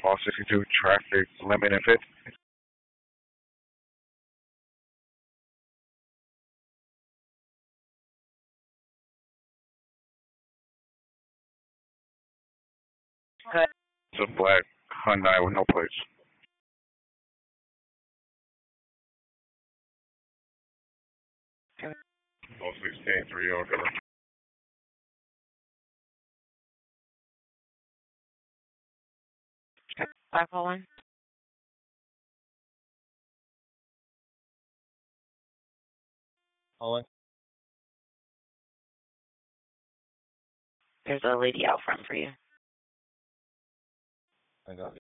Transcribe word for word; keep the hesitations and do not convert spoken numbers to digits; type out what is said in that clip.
Paul sixty-two traffic limit and fifth. Good. It's a black Hyundai with no plates. Oh, sixteen, three year old color. five oh one. Owen? There's a lady out front for you. I got